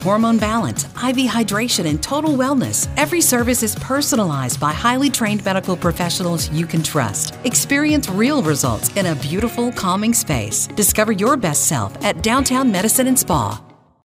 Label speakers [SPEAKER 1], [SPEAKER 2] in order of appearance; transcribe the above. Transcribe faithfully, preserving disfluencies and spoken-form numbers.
[SPEAKER 1] hormone balance, I V hydration, and total wellness. Every service is personalized by highly trained medical professionals you can trust. Experience real results in a beautiful, calming space. Discover your best self at Downtown Medicine and Spa.